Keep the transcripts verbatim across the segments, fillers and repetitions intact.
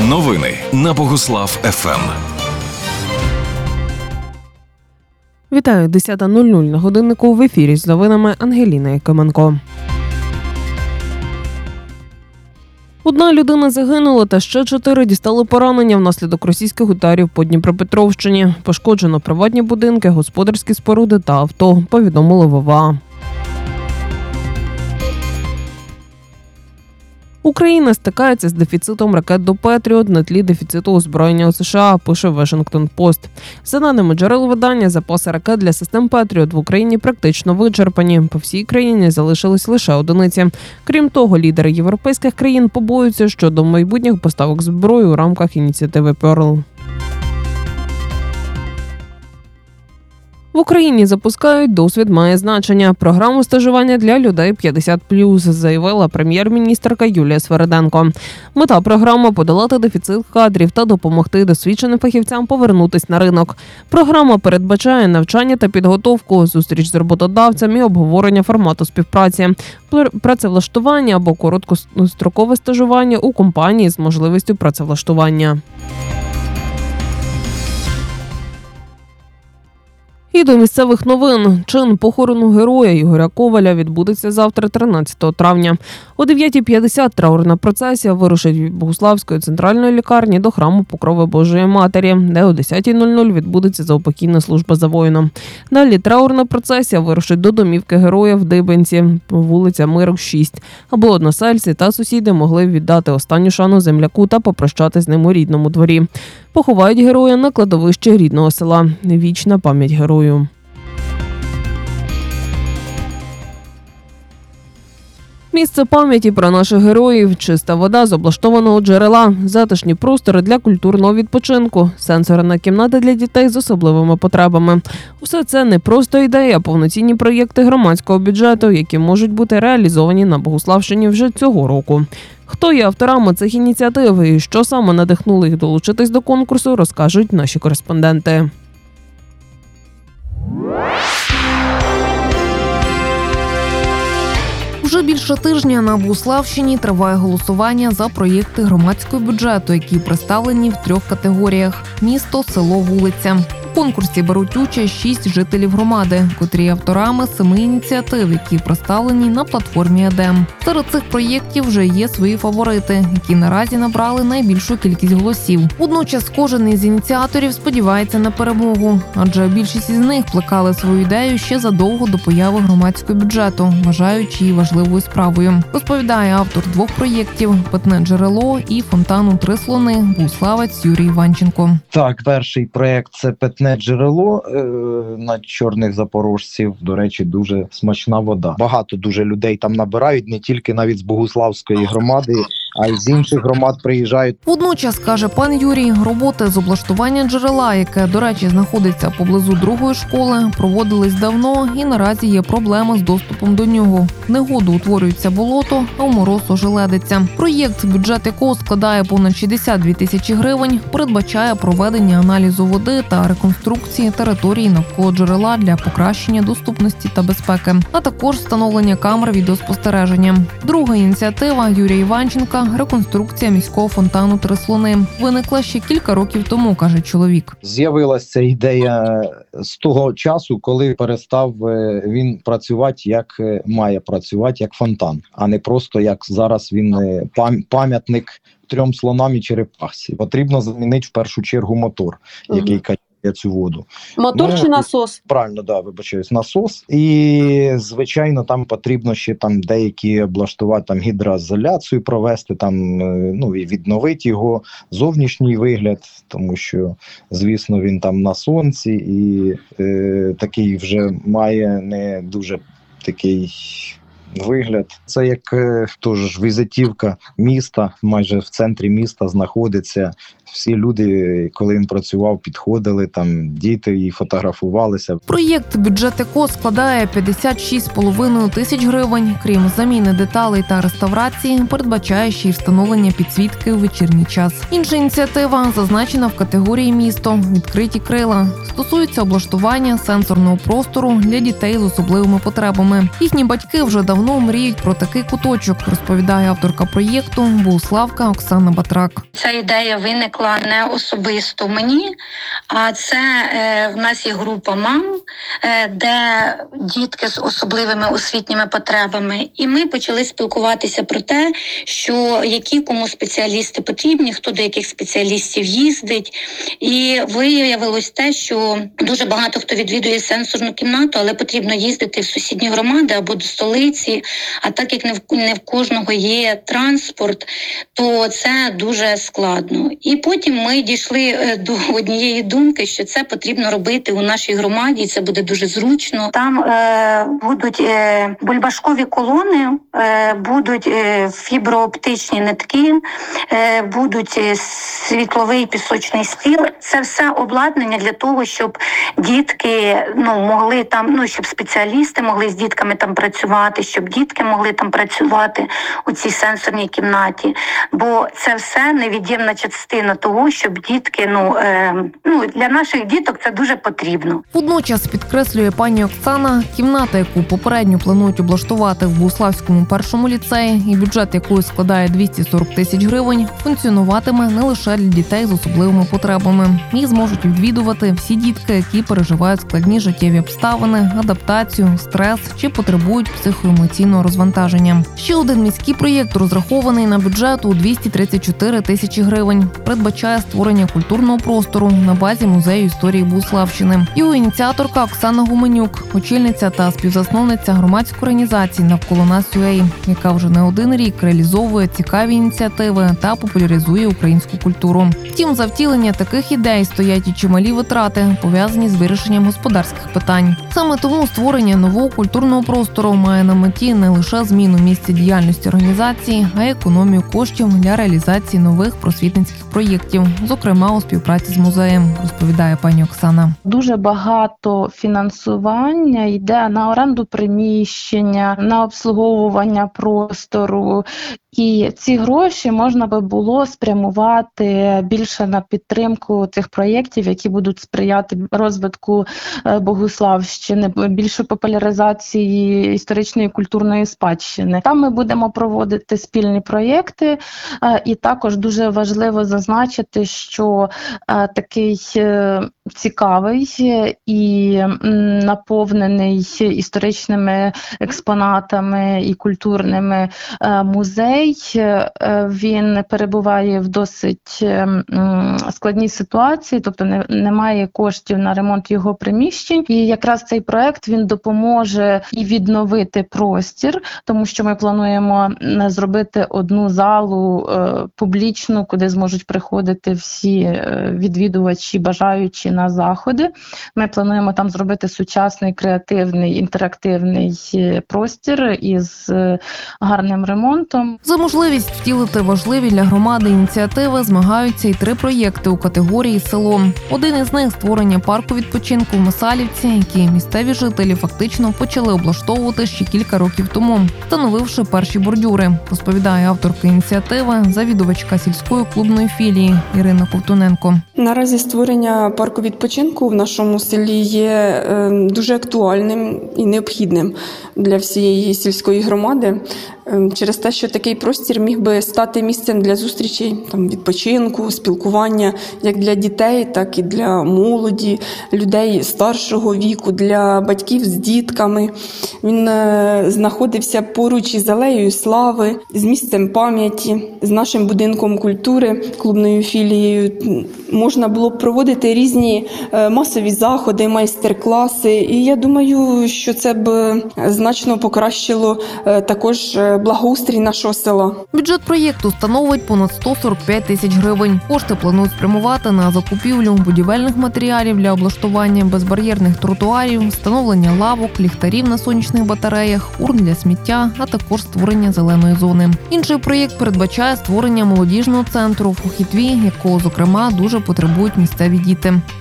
Новини на Богуслав ФМ. Вітаю, десята нуль нуль на годиннику, в ефірі з новинами Ангеліна Якименко. Одна людина загинула та ще чотири дістали поранення внаслідок російських ударів по Дніпропетровщині. Пошкоджено приватні будинки, господарські споруди та авто, повідомили в ОВА. Україна стикається з дефіцитом ракет до «Петріот» на тлі дефіциту озброєння у США, пише Вашингтон Пост. За даними джерел видання, запаси ракет для систем «Петріот» в Україні практично вичерпані. По всій країні залишились лише одиниці. Крім того, лідери європейських країн побоюються щодо майбутніх поставок зброї у рамках ініціативи «Перл». В Україні запускають «Досвід має значення» – програму стажування для людей п'ятдесят плюс, заявила прем'єр-міністерка Юлія Свериденко. Мета програми – подолати дефіцит кадрів та допомогти досвідченим фахівцям повернутись на ринок. Програма передбачає навчання та підготовку, зустріч з роботодавцем і обговорення формату співпраці, працевлаштування або короткострокове стажування у компанії з можливістю працевлаштування. І до місцевих новин. Чин похорону героя Ігоря Коваля відбудеться завтра, тринадцятого травня. О дев'ятій п'ятдесят траурна процесія вирушить від Богуславської центральної лікарні до храму Покрови Божої Матері, де о десятій нуль нуль відбудеться заупокійна служба за воїном. Далі траурна процесія вирушить до домівки героя в Дибенці, вулиця Миру, шість, аби односельці та сусіди могли віддати останню шану земляку та попрощатись з ним у рідному дворі. Поховають героя на кладовищі рідного села. Вічна пам'ять герою. Місце пам'яті про наших героїв, чиста вода з облаштованого джерела, затишні простори для культурного відпочинку, сенсорна кімната для дітей з особливими потребами. Усе це не просто ідеї, а повноцінні проєкти громадського бюджету, які можуть бути реалізовані на Богуславщині вже цього року. Хто є авторами цих ініціатив і що саме надихнуло їх долучитись до конкурсу, розкажуть наші кореспонденти. Вже більше тижня на Богуславщині триває голосування за проєкти громадського бюджету, які представлені в трьох категоріях – місто, село, вулиця. У конкурсі беруть участь шість жителів громади, котрі є авторами семи ініціатив, які представлені на платформі ЕДЕМ. Серед цих проєктів вже є свої фаворити, які наразі набрали найбільшу кількість голосів. Водночас кожен із ініціаторів сподівається на перемогу, адже більшість із них плекали свою ідею ще задовго до появи громадського бюджету, вважаючи її важливою справою. Розповідає автор двох проєктів «Питне джерело» і «Фонтану Три слони» богуславець Юрій Іванченко. Так, перший проєкт – це «Питне джерело» на Чорних Запорожців. До речі, дуже смачна вода. Багато дуже людей там набирають, не тільки навіть з Богуславської громади, а й з інших громад приїжджають. Водночас, каже пан Юрій, роботи з облаштування джерела, яке, до речі, знаходиться поблизу другої школи, проводились давно і наразі є проблема з доступом до нього. В негоду утворюється болото, а в мороз ожеледиться. Проєкт, бюджет якого складає понад шістдесят дві тисячі гривень, передбачає проведення аналізу води та реконструкції території навколо джерела для покращення доступності та безпеки, а також встановлення камер відеоспостереження. Друга ініціатива Юрія Іванченка – реконструкція міського фонтану Три слони. Виникла ще кілька років тому, каже чоловік. З'явилася ця ідея з того часу, коли перестав він працювати, як має працювати, як фонтан, а не просто як зараз він пам'ятник трьом слонам і черепахі. Потрібно замінити в першу чергу мотор, який качає цю воду. Мотор ну, чи насос? Правильно, да, вибачаюсь, насос. І, звичайно, там потрібно ще там деякі облаштувати, там гідроізоляцію провести, там, ну, і відновити його зовнішній вигляд, тому що, звісно, він там на сонці і е, такий вже має не дуже такий вигляд. Це як тож візитівка міста, майже в центрі міста знаходиться. Всі люди, коли він працював, підходили, там діти і фотографувалися. Проєкт, бюджет якого складає п'ятдесят шість з половиною тисяч гривень. Крім заміни деталей та реставрації, передбачає ще й встановлення підсвітки у вечірній час. Інша ініціатива зазначена в категорії «Місто» – «Відкриті крила». Стосується облаштування сенсорного простору для дітей з особливими потребами. Їхні батьки вже давно давно мріють про такий куточок, розповідає авторка проєкту Богуславка Оксана Батрак. Ця ідея виникла не особисто мені, а це е, в нас є група мам, е, де дітки з особливими освітніми потребами. І ми почали спілкуватися про те, що які кому спеціалісти потрібні, хто до яких спеціалістів їздить. І виявилось те, що дуже багато хто відвідує сенсорну кімнату, але потрібно їздити в сусідні громади або до столиці. А так як не в, не в кожного є транспорт, то це дуже складно. І потім ми дійшли до однієї думки, що це потрібно робити у нашій громаді, і це буде дуже зручно. Там е, будуть е, бульбашкові колони, е, будуть е, фіброоптичні нитки, е, будуть е, світловий пісочний стіл. Це все обладнання для того, щоб дітки ну, могли там, ну, щоб спеціалісти могли з дітками там працювати, щоб дітки могли там працювати у цій сенсорній кімнаті. Бо це все невід'ємна частина того, щоб дітки, ну, е, ну для наших діток це дуже потрібно. Водночас, підкреслює пані Оксана, кімната, яку попередньо планують облаштувати в Богуславському першому ліцеї і бюджет якої складає двісті сорок тисяч гривень, функціонуватиме не лише для дітей з особливими потребами. Їх зможуть відвідувати всі дітки, які переживають складні життєві обставини, адаптацію, стрес чи потребують психоемоційного розвантаження. Ще один міський проєкт, розрахований на бюджет у двісті тридцять чотири тисячі гривень, передбачає створення культурного простору на базі музею історії Богуславщини. Його ініціаторка Оксана Гуменюк, очільниця та співзасновниця громадської організації «Навколо нас.ua», яка вже не один рік реалізовує цікаві ініціативи та популяризує українську культуру. Втім, за втілення таких ідей стоять і чималі витрати, пов'язані з вирішенням господарських питань. Саме тому створення нового культурного простору має на меті не лише зміну місця діяльності організації, а й економію коштів для реалізації нових просвітницьких проєктів, зокрема у співпраці з музеєм, розповідає пані Оксана. Дуже багато фінансування йде на оренду приміщення, на обслуговування простору. І ці гроші можна би було спрямувати більше на підтримку цих проєктів, які будуть сприяти розвитку Богуславщини, більше популяризації історичної і культурної спадщини. Там ми будемо проводити спільні проєкти, і також дуже важливо зазначити, що такий цікавий і наповнений історичними експонатами і культурними музей. Він перебуває в досить складній ситуації, тобто немає коштів на ремонт його приміщень. І якраз цей проект він допоможе і відновити простір, тому що ми плануємо зробити одну залу публічну, куди зможуть приходити всі відвідувачі, бажаючі на заходи. Ми плануємо там зробити сучасний, креативний, інтерактивний простір із гарним ремонтом. За можливість втілити важливі для громади ініціативи змагаються і три проєкти у категорії «Село». Один із них – створення парку відпочинку в Масалівці, який місцеві жителі фактично почали облаштовувати ще кілька років тому, встановивши перші бордюри, розповідає авторка ініціативи, завідувачка сільської клубної філії Ірина Ковтуненко. Наразі створення парку відпочинку в нашому селі є дуже актуальним і необхідним для всієї сільської громади, через те, що такий простір міг би стати місцем для зустрічей, там, відпочинку, спілкування як для дітей, так і для молоді, людей старшого віку, для батьків з дітками. Він е, знаходився поруч із алеєю слави, з місцем пам'яті, з нашим будинком культури, клубною філією. Можна було б проводити різні е, масові заходи, майстер-класи. І я думаю, що це б значно покращило е, також благоустрій нашого села. Бюджет проєкту становить понад сто сорок п'ять тисяч гривень. Кошти планують спрямувати на закупівлю будівельних матеріалів для облаштування безбар'єрних тротуарів, встановлення лавок, ліхтарів на сонячних батареях, урн для сміття, а також створення зеленої зони. Інший проєкт передбачає створення молодіжного центру в Хохітві, якого, зокрема, дуже потребують місцеві діти.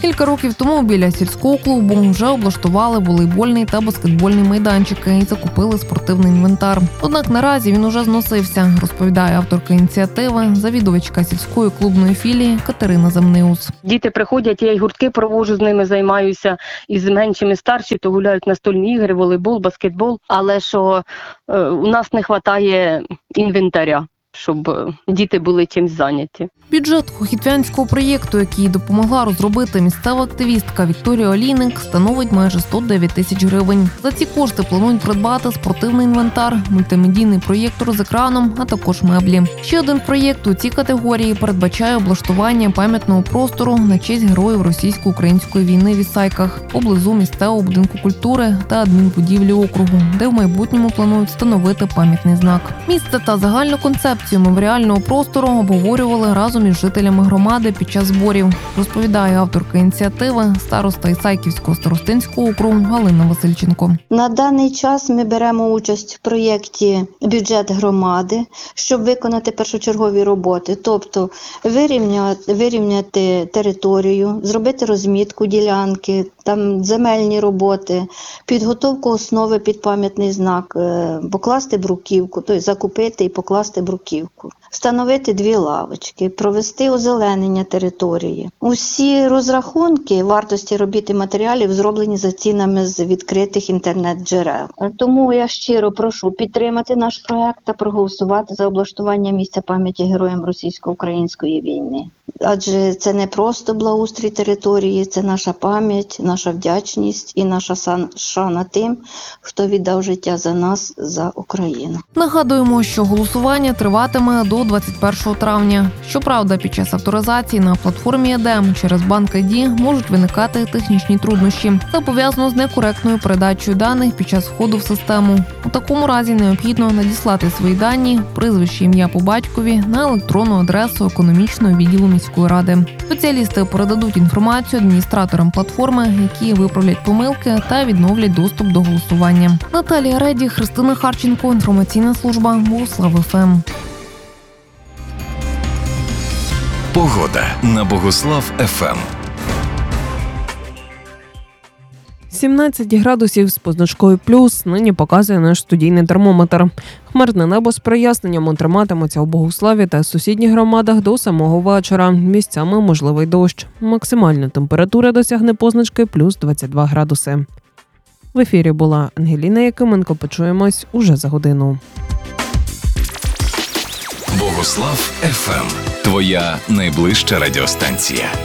Кілька років тому біля сільського клубу вже облаштували волейбольний та баскетбольний майданчики і закупили спортивний інвентар. Однак наразі він уже зносився, розповідає авторка ініціативи, завідувачка сільської клубної філії Катерина Замниус. Діти приходять, я й гуртки проводжу, з ними займаюся, і з меншими старші, то гуляють настольні ігри, волейбол, баскетбол, але що е, у нас не вистачає інвентаря, щоб діти були чимось зайняті. Бюджет хохітвянського проєкту, який допомогла розробити місцева активістка Вікторія Олійник, становить майже сто дев'ять тисяч гривень. За ці кошти планують придбати спортивний інвентар, мультимедійний проєктор з екраном, а також меблі. Ще один проєкт у цій категорії передбачає облаштування пам'ятного простору на честь героїв російсько-української війни в Ісайках, поблизу місцевого будинку культури та адмінбудівлі округу, де в майбутньому планують встановити пам'ятний знак. Місце та загальну концепцію меморіального простору обговорювали разом із жителями громади під час зборів, розповідає авторка ініціативи, староста Ісайківського старостинського округу Галина Васильченко. На даний час ми беремо участь в проєкті «Бюджет громади», щоб виконати першочергові роботи, тобто вирівняти, вирівняти територію, зробити розмітку ділянки, там земельні роботи, підготовку основи під пам'ятний знак, покласти бруківку, тобто закупити і покласти бруківку, встановити дві лавочки, провести озеленення території. Усі розрахунки вартості робіт і матеріалів зроблені за цінами з відкритих інтернет-джерел. Тому я щиро прошу підтримати наш проект та проголосувати за облаштування місця пам'яті героям російсько-української війни. Адже це не просто благоустрій території, це наша пам'ять, наша вдячність і наша шана тим, хто віддав життя за нас, за Україну. Нагадуємо, що голосування триватиме до двадцять першого травня. Щоправда, під час авторизації на платформі ЕДЕМ через банк ай ді можуть виникати технічні труднощі. Це пов'язано з некоректною передачею даних під час входу в систему. У такому разі необхідно надіслати свої дані, прізвище, ім'я по батькові на електронну адресу економічного відділу міської ради. Спеціалісти передадуть інформацію адміністраторам платформи, які виправлять помилки та відновлять доступ до голосування. Наталія Реді, Христина Харченко, інформаційна служба Богуслав ФМ. Погода на Богуслав ФМ. сімнадцять градусів з позначкою плюс нині показує наш студійний термометр. Хмарне небо з проясненнями триматиметься у Богуславі та сусідніх громадах до самого вечора. Місцями можливий дощ. Максимальна температура досягне позначки плюс двадцять два градуси. В ефірі була Ангеліна Якименко. Почуємось уже за годину. Богуслав ФМ. Твоя найближча радіостанція.